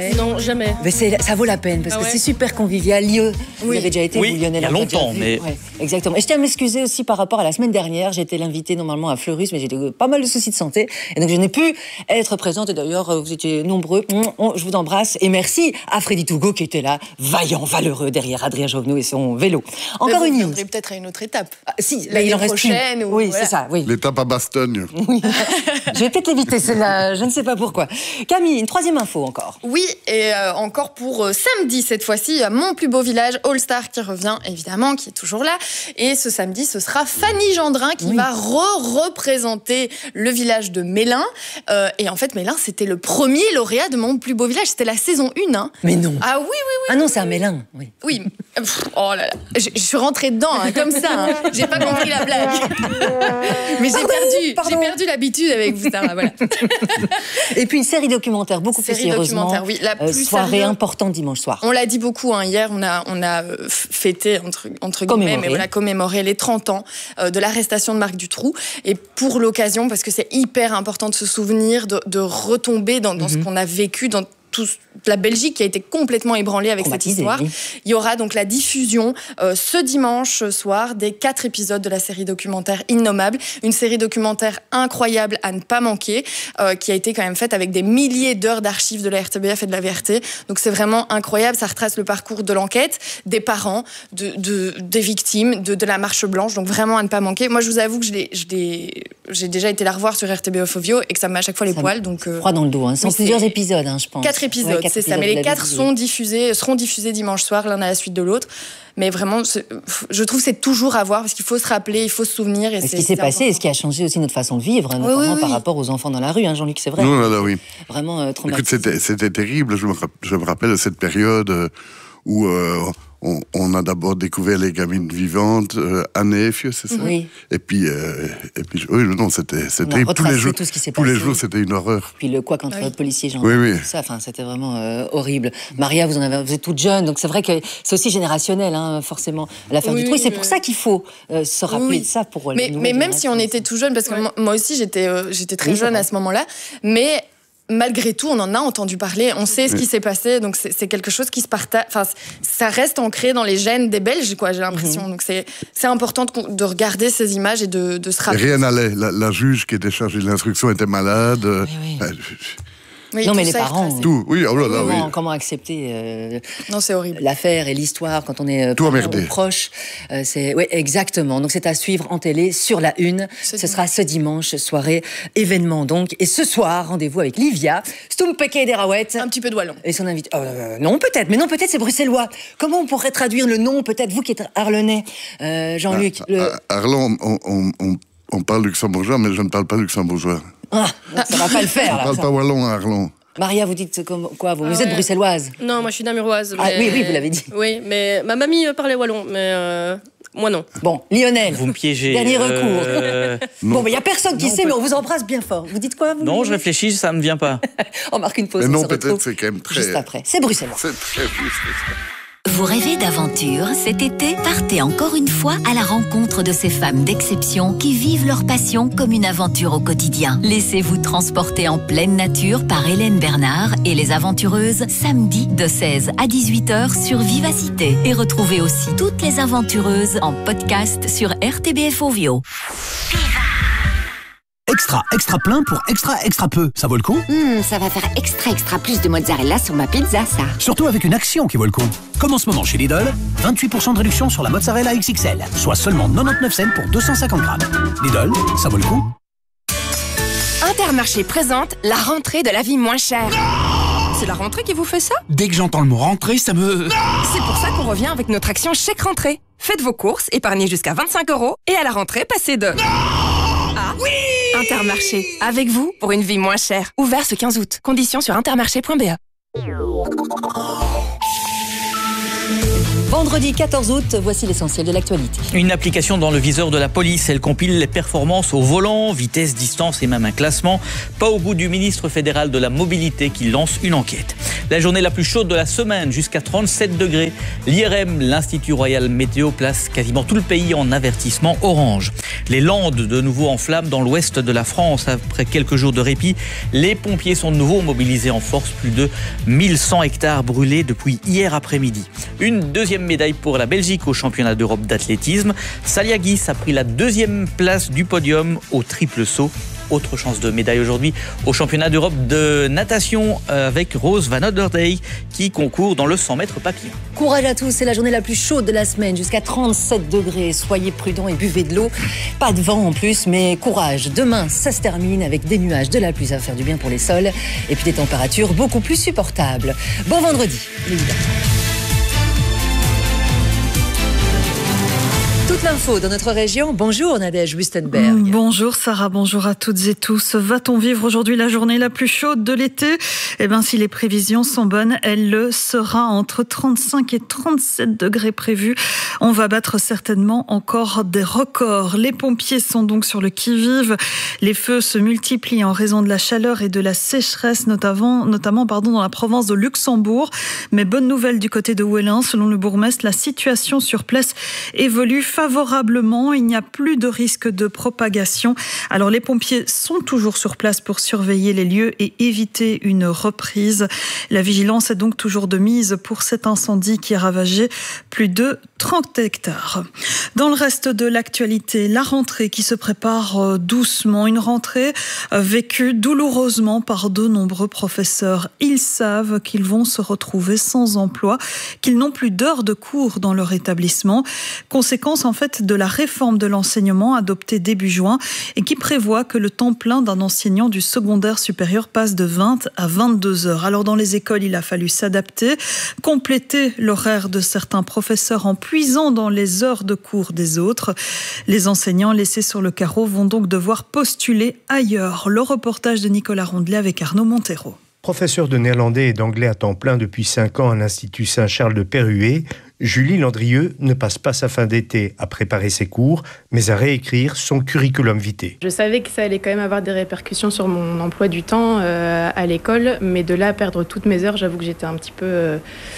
Non, jamais. Mais ça vaut la peine parce que c'est super convivial. Vous avez déjà été, vous, Lionel? Il y a longtemps, mais... Ouais, exactement. Et je tiens à m'excuser aussi par rapport à la semaine dernière. J'étais l'invitée normalement à Fleurus, mais j'ai pas mal de soucis de santé. Et donc je n'ai pu être présente. Et d'ailleurs, vous étiez nombreux. Je vous embrasse. Et merci à Freddy Tougo qui était là, vaillant, valeureux, derrière Adrien Jovenot et son vélo. Encore une news. Vous peut-être à une autre étape. Si, l'année prochaine. Oui, voilà. C'est ça. Oui. L'étape à Bastogne. Oui. Je vais peut-être l'éviter, celle-là. Je ne sais pas pourquoi. Camille, une troisième info encore. Oui, et encore pour samedi cette fois-ci, Mon plus beau village, All Star qui revient évidemment, qui est toujours là. Et ce samedi, ce sera Fanny Gendrin qui va représenter le village de Mélin. Et en fait, Mélin, c'était le premier lauréat de Mon plus beau village. C'était la saison 1. Hein. Mais non. Ah oui. Ah non, c'est un Mélin. Oui. Oui. Oh là là. Je suis rentrée dedans, comme ça. Hein. J'ai pas compris la blague. Mais j'ai perdu l'habitude avec vous, Sarah. Voilà. Et puis une série documentaire beaucoup plus sérieusement. Oui, la plus soirée importante dimanche soir. On l'a dit beaucoup hier, on a fêté entre guillemets, mais voilà, commémoré les 30 ans de l'arrestation de Marc Dutroux. Et pour l'occasion, parce que c'est hyper important de se souvenir, de retomber dans ce qu'on a vécu, dans toute la Belgique qui a été complètement ébranlée avec cette histoire. Oui. Il y aura donc la diffusion ce dimanche soir des 4 épisodes de la série documentaire Innommable, une série documentaire incroyable à ne pas manquer, qui a été quand même faite avec des milliers d'heures d'archives de la RTBF et de la VRT. Donc c'est vraiment incroyable, ça retrace le parcours de l'enquête, des parents, des victimes, de la marche blanche, donc vraiment à ne pas manquer. Moi je vous avoue que j'ai déjà été la revoir sur RTBF Ovio et que ça me met à chaque fois les poils. Donc, froid dans le dos, c'est plusieurs épisodes, je pense. 4 épisodes, ouais, c'est ça. Mais les 4 seront diffusés dimanche soir, l'un à la suite de l'autre. Mais vraiment, je trouve que c'est toujours à voir parce qu'il faut se rappeler, il faut se souvenir. Et ce qui s'est passé et ce qui a changé aussi notre façon de vivre, notamment par rapport aux enfants dans la rue, Jean-Luc, c'est vrai. Non, là, oui. Vraiment traumatisant. Écoute, c'était terrible. Je me rappelle de cette période où on a d'abord découvert les gamines vivantes à Neefje, c'est ça? Oui. Et puis oui, non, c'était terrible. Tous les jours, c'était une horreur. Puis le couac entre policiers, Jean-Luc, tout ça, enfin, c'était vraiment horrible. Maria, vous êtes toute jeune, donc c'est vrai que c'est aussi générationnel, forcément, l'affaire du Dutroux. C'est pour ça qu'il faut se rappeler de ça pour les mais même si on était tout jeune, parce que moi aussi, j'étais très jeune à ce moment-là, mais malgré tout, on en a entendu parler, on sait ce qui s'est passé, donc c'est quelque chose qui se partage. Enfin, ça reste ancré dans les gènes des Belges, quoi, j'ai l'impression. Donc c'est important de regarder ces images et de se rappeler. Rien n'allait. La juge qui était chargée de l'instruction était malade. Oui, non, mais les parents. Tout, oui, oh là là, oui. Comment accepter non, c'est horrible. L'affaire et l'histoire quand on est proche. Oui, exactement. Donc c'est à suivre en télé sur la Une. Ce sera ce dimanche, soirée, événement donc. Et ce soir, rendez-vous avec Livia Stumpeke Derawet. Un petit peu de wallon. Et son invité. Non, peut-être, mais non, peut-être c'est bruxellois. Comment on pourrait traduire le nom, peut-être, vous qui êtes arlonnais, Jean-Luc? Arlon, on parle luxembourgeois, mais je ne parle pas luxembourgeois. Ça va pas le faire. On ne parle pas wallon à Arlon. Maria, vous dites quoi vous êtes bruxelloise? Non, moi je suis namuroise. Ah oui, vous l'avez dit. Oui, mais ma mamie parlait wallon, mais moi non. Bon, Lionel. Vous me piégez. Dernier recours. Bon, mais il n'y a personne qui sait, mais on vous embrasse bien fort. Vous dites quoi, vous? Non, je réfléchis, ça ne me vient pas. On marque une pause. Mais non, peut-être, c'est quand même très... Juste après. C'est bruxellois. C'est très juste. Vous rêvez d'aventure? Cet été, partez encore une fois à la rencontre de ces femmes d'exception qui vivent leur passion comme une aventure au quotidien. Laissez-vous transporter en pleine nature par Hélène Bernard et les aventureuses samedi de 16 à 18h sur Vivacité. Et retrouvez aussi toutes les aventureuses en podcast sur RTBF Ovio. Extra plein pour extra peu. Ça vaut le coup? Ça va faire extra plus de mozzarella sur ma pizza, ça. Surtout avec une action qui vaut le coup. Comme en ce moment chez Lidl, 28% de réduction sur la mozzarella XXL, soit seulement 99 cents pour 250 grammes. Lidl, ça vaut le coup. Intermarché présente la rentrée de la vie moins chère. C'est la rentrée qui vous fait ça? Dès que j'entends le mot rentrée, ça me... C'est pour ça qu'on revient avec notre action chèque rentrée. Faites vos courses, épargnez jusqu'à 25 € et à la rentrée, passez de... Oui! Intermarché, avec vous pour une vie moins chère. Ouvert ce 15 août. Conditions sur intermarché.be. Vendredi 14 août, voici l'essentiel de l'actualité. Une application dans le viseur de la police, elle compile les performances au volant, vitesse, distance et même un classement. Pas au goût du ministre fédéral de la mobilité qui lance une enquête. La journée la plus chaude de la semaine, jusqu'à 37 degrés. L'IRM, l'Institut Royal Météo, place quasiment tout le pays en avertissement orange. Les Landes, de nouveau en flammes dans l'ouest de la France. Après quelques jours de répit, les pompiers sont de nouveau mobilisés en force. Plus de 1100 hectares brûlés depuis hier après-midi. Une deuxième médaille pour la Belgique au championnat d'Europe d'athlétisme. Saliagis a pris la deuxième place du podium au triple saut. Autre chance de médaille aujourd'hui au championnat d'Europe de natation avec Rose Van Ouderdijk qui concourt dans le 100 mètres papillon. Courage à tous, c'est la journée la plus chaude de la semaine, jusqu'à 37 degrés. Soyez prudents et buvez de l'eau. Pas de vent en plus, mais courage. Demain, ça se termine avec des nuages, de la pluie, ça va faire du bien pour les sols et puis des températures beaucoup plus supportables. Bon vendredi, évidemment. Toute l'info dans notre région. Bonjour Nadège Wustenberg. Bonjour Sarah, bonjour à toutes et tous. Va-t-on vivre aujourd'hui la journée la plus chaude de l'été ? Eh bien, si les prévisions sont bonnes, elle le sera entre 35 et 37 degrés prévus. On va battre certainement encore des records. Les pompiers sont donc sur le qui-vive. Les feux se multiplient en raison de la chaleur et de la sécheresse, notamment dans la province de Luxembourg. Mais bonne nouvelle du côté de Ouélin, selon le bourgmestre, la situation sur place évolue favorablement, il n'y a plus de risque de propagation. Alors les pompiers sont toujours sur place pour surveiller les lieux et éviter une reprise. La vigilance est donc toujours de mise pour cet incendie qui a ravagé plus de 30 hectares. Dans le reste de l'actualité, la rentrée qui se prépare doucement, une rentrée vécue douloureusement par de nombreux professeurs. Ils savent qu'ils vont se retrouver sans emploi, qu'ils n'ont plus d'heures de cours dans leur établissement. Conséquence en fait de la réforme de l'enseignement adoptée début juin et qui prévoit que le temps plein d'un enseignant du secondaire supérieur passe de 20 à 22 heures. Alors dans les écoles, il a fallu s'adapter, compléter l'horaire de certains professeurs en puisant dans les heures de cours des autres. Les enseignants laissés sur le carreau vont donc devoir postuler ailleurs. Le reportage de Nicolas Rondelet avec Arnaud Montero. Professeur de néerlandais et d'anglais à temps plein depuis 5 ans à l'Institut Saint-Charles de Perruet, Julie Landrieux ne passe pas sa fin d'été à préparer ses cours, mais à réécrire son curriculum vitae. Je savais que ça allait quand même avoir des répercussions sur mon emploi du temps à l'école, mais de là à perdre toutes mes heures, j'avoue que j'étais un petit peu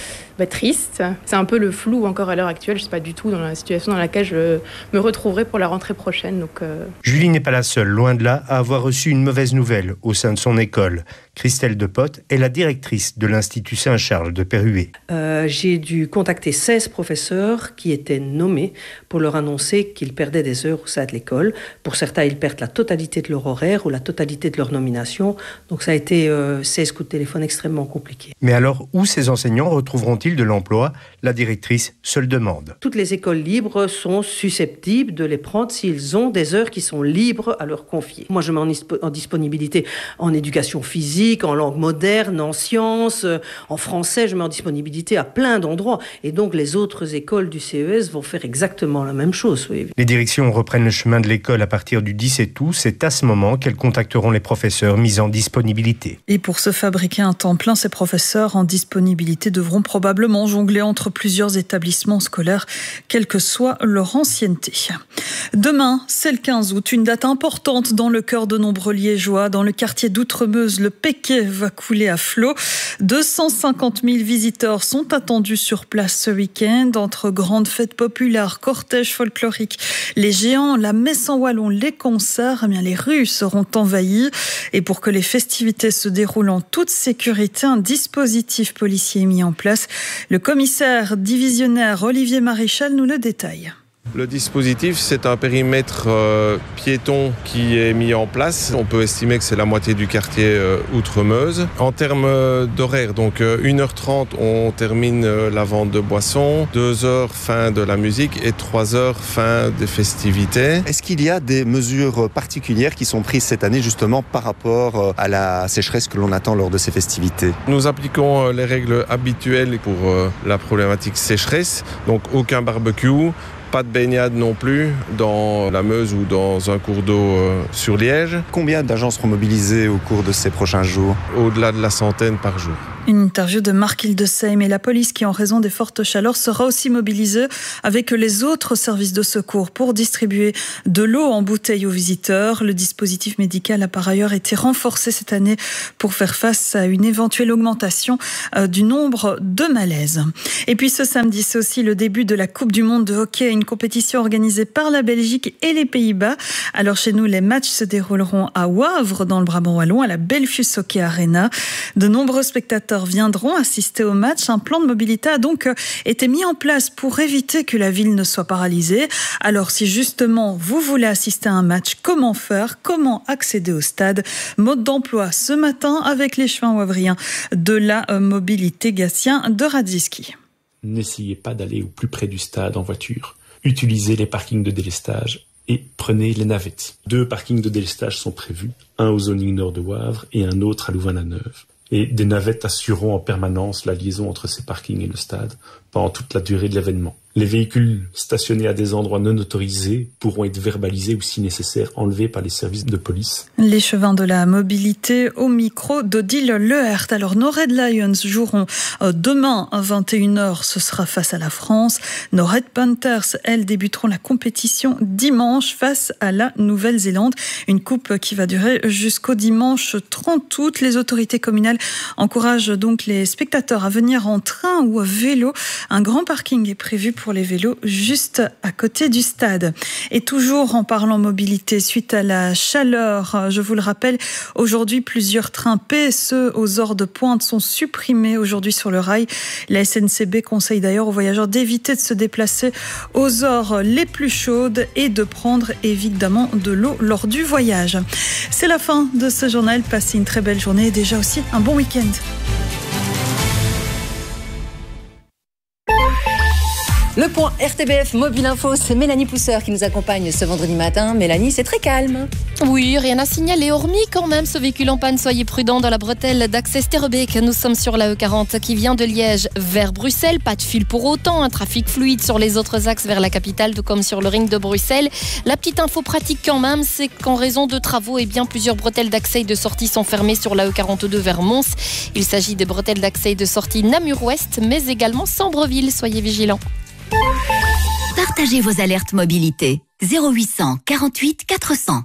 triste. C'est un peu le flou encore à l'heure actuelle. Je ne sais pas du tout dans la situation dans laquelle je me retrouverai pour la rentrée prochaine. Julie n'est pas la seule, loin de là, à avoir reçu une mauvaise nouvelle au sein de son école. Christelle Depotte est la directrice de l'Institut Saint-Charles de Perruet. J'ai dû contacter 16 professeurs qui étaient nommés pour leur annoncer qu'ils perdaient des heures au sein de l'école. Pour certains, ils perdent la totalité de leur horaire ou la totalité de leur nomination. Donc ça a été 16 coups de téléphone extrêmement compliqués. Mais alors, où ces enseignants retrouveront-ils de l'emploi ? La directrice se le demande. Toutes les écoles libres sont susceptibles de les prendre s'ils ont des heures qui sont libres à leur confier. Moi, je mets en disponibilité en éducation physique, en langue moderne, en sciences, en français, je mets en disponibilité à plein d'endroits. Et donc, les autres écoles du CES vont faire exactement la même chose. Oui. Les directions reprennent le chemin de l'école à partir du 17 août. C'est à ce moment qu'elles contacteront les professeurs mis en disponibilité. Et pour se fabriquer un temps plein, ces professeurs en disponibilité devront probablement jongler entre plusieurs établissements scolaires, quelle que soit leur ancienneté. Demain, c'est le 15 août, une date importante dans le cœur de nombreux Liégeois. Dans le quartier d'Outremeuse, le Péquet va couler à flot. 250 000 visiteurs sont attendus sur place ce week-end, entre grandes fêtes populaires, cortèges folkloriques, les géants, la messe en wallon, les concerts. Eh bien, les rues seront envahies. Et pour que les festivités se déroulent en toute sécurité, un dispositif policier est mis en place. Le commissaire divisionnaire Olivier Maréchal nous le détaille. Le dispositif, c'est un périmètre piéton qui est mis en place. On peut estimer que c'est la moitié du quartier Outremeuse. En termes d'horaire, donc 1h30, on termine la vente de boissons, 2h, fin de la musique et 3h, fin des festivités. Est-ce qu'il y a des mesures particulières qui sont prises cette année justement par rapport à la sécheresse que l'on attend lors de ces festivités ? Nous appliquons les règles habituelles pour la problématique sécheresse, donc aucun barbecue. Pas de baignade non plus dans la Meuse ou dans un cours d'eau sur Liège. Combien d'agents seront mobilisés au cours de ces prochains jours ? Au-delà de la centaine par jour. Une interview de Marc Hildesheim. Et la police qui, en raison des fortes chaleurs, sera aussi mobilisée avec les autres services de secours pour distribuer de l'eau en bouteille aux visiteurs. Le dispositif médical a par ailleurs été renforcé cette année pour faire face à une éventuelle augmentation du nombre de malaises. Et puis ce samedi, c'est aussi le début de la Coupe du Monde de hockey, une compétition organisée par la Belgique et les Pays-Bas. Alors chez nous, les matchs se dérouleront à Wavre, dans le Brabant wallon, à la Belfius Hockey Arena. De nombreux spectateurs viendront assister au match. Un plan de mobilité a donc été mis en place pour éviter que la ville ne soit paralysée. Alors si justement vous voulez assister à un match, comment faire? Comment accéder au stade? Mode d'emploi ce matin avec l'échevin wavriens de la mobilité Gatien de Radziski. N'essayez pas d'aller au plus près du stade en voiture. Utilisez les parkings de délestage et prenez les navettes. 2 parkings de délestage sont prévus, un au zoning nord de Wavre et un autre à Louvain-la-Neuve. Et des navettes assureront en permanence la liaison entre ces parkings et le stade pendant toute la durée de l'événement. Les véhicules stationnés à des endroits non autorisés pourront être verbalisés ou, si nécessaire, enlevés par les services de police. L'échevin de la mobilité au micro d'Odile Lehert. Alors, nos Red Lions joueront demain à 21h, ce sera face à la France. Nos Red Panthers, elles, débuteront la compétition dimanche face à la Nouvelle-Zélande. Une coupe qui va durer jusqu'au dimanche 30 août. Les autorités communales encouragent donc les spectateurs à venir en train ou à vélo. Un grand parking est prévu pour les vélos juste à côté du stade. Et toujours en parlant mobilité, suite à la chaleur, je vous le rappelle, aujourd'hui plusieurs trains PSE aux heures de pointe sont supprimés aujourd'hui sur le rail. La SNCB conseille d'ailleurs aux voyageurs d'éviter de se déplacer aux heures les plus chaudes et de prendre évidemment de l'eau lors du voyage. C'est la fin de ce journal. Passez une très belle journée et déjà aussi un bon week-end. Le point RTBF Mobile Info, c'est Mélanie Pousseur qui nous accompagne ce vendredi matin. Mélanie, c'est très calme. Oui, rien à signaler, hormis quand même ce véhicule en panne. Soyez prudents dans la bretelle d'accès Sterbeek. Nous sommes sur la E40 qui vient de Liège vers Bruxelles. Pas de fil pour autant, un trafic fluide sur les autres axes vers la capitale, tout comme sur le ring de Bruxelles. La petite info pratique quand même, c'est qu'en raison de travaux, plusieurs bretelles d'accès et de sortie sont fermées sur la E42 vers Mons. Il s'agit des bretelles d'accès et de sortie Namur-Ouest, mais également Sambreville. Soyez vigilants. Partagez vos alertes mobilité. 0800 48 400.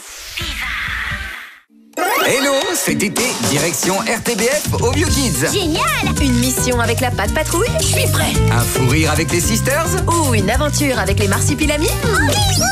Hello, cet été, direction RTBF au Bio Kids. Génial! Une mission avec la Patte Patrouille? Je suis prêt. Un fou rire avec les Sisters? Ou une aventure avec les Marsupilamis?